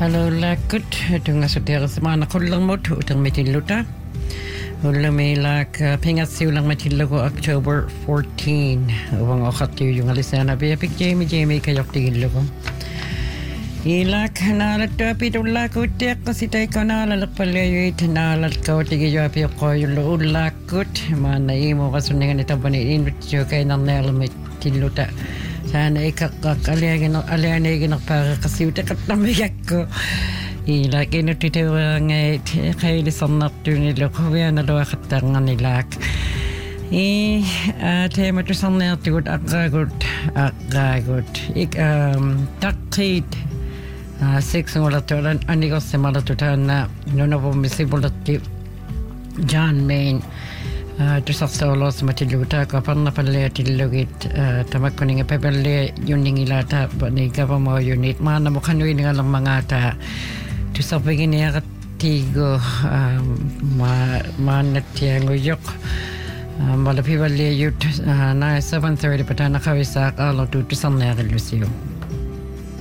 Hallo lakut tunga sutera semana kullang mot utang metiluta. Ulamilak pingatsiulang metilugo October 14. Uwang okati yung alisana biapik Jamie kayok tigilugo. Ilak nalat pitulak utek kasi tayo kanalak palayuit nalat ka tigiyo api ko yung ulakut manaimo kasuningan itabani inbityo kay nang metiluta. Sana ikakak alianegin para kasi utak at namayak ko. Ilaki no titewa ngay kay lisanap tu nilo ko yan nalawa katangan nilak. Tema tu sanna tugut agagut. Takit 6 wala tu anigo semala tu na nono misibulati John Main. Tusasolos matiluta kapan napalaya tilugit tamakuning pebelle yuning ilata ni gavamo unit mana mukhanui ngalang mga ta tusapigin niya katigo manatiang uyok malapiballe yut na 7:30 patana kawisak alo tu tusamna galusyo